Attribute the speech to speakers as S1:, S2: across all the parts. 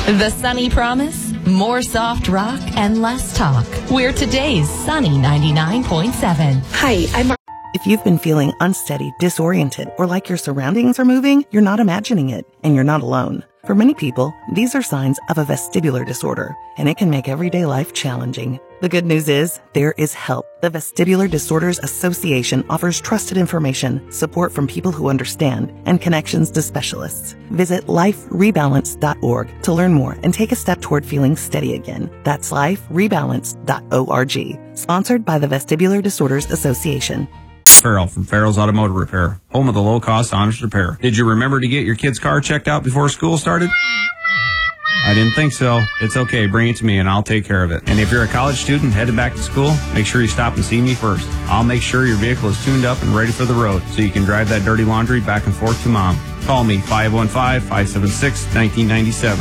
S1: The Sunny Promise? More soft rock and less talk. We're today's Sunny 99.7.
S2: Hi, I'm
S3: If you've been feeling unsteady, disoriented, or like your surroundings are moving, you're not imagining it, and you're not alone. For many people, these are signs of a vestibular disorder, and it can make everyday life challenging. The good news is, there is help. The Vestibular Disorders Association offers trusted information, support from people who understand, and connections to specialists. Visit liferebalance.org to learn more and take a step toward feeling steady again. That's liferebalance.org. Sponsored by the Vestibular Disorders Association.
S4: Farrell from Farrell's Automotive Repair, home of the low-cost, honest repair. Did you remember to get your kid's car checked out before school started? I didn't think so. It's okay. Bring it to me and I'll take care of it. And if you're a college student headed back to school, make sure you stop and see me first. I'll make sure your vehicle is tuned up and ready for the road so you can drive that dirty laundry back and forth to mom. Call me, 515-576-1997.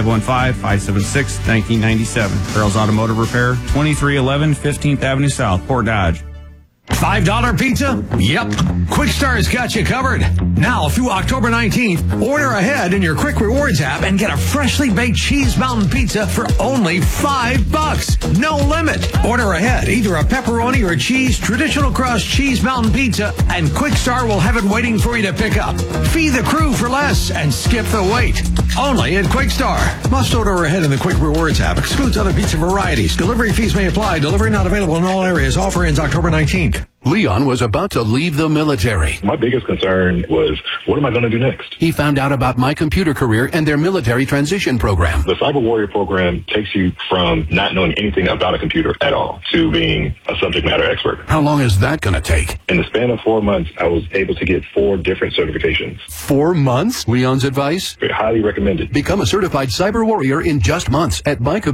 S4: 515-576-1997. Farrell's Automotive Repair, 2311 15th Avenue South, Port Dodge.
S5: $5 pizza? Yep. Quick Star's got you covered. Now through October 19th, order ahead in your Quick Rewards app and get a freshly baked Cheese Mountain pizza for only $5. No limit. Order ahead, either a pepperoni or cheese traditional crust Cheese Mountain pizza, and Quick Star will have it waiting for you to pick up. Feed the crew for less and skip the wait. Only at Quick Star. Must order ahead in the Quick Rewards app. Excludes other pizza varieties. Delivery fees may apply. Delivery not available in all areas. Offer ends October 19th.
S6: Leon was about to leave the military.
S7: My biggest concern was, what am I going to do next?
S6: He found out about My Computer Career and their military transition program.
S7: The Cyber Warrior program takes you from not knowing anything about a computer at all to being a subject matter expert.
S6: How long is that going to take?
S7: In the span of 4 months, I was able to get 4 different certifications.
S6: 4 months? Leon's advice?
S7: Highly recommended.
S6: Become a certified cyber warrior in just months at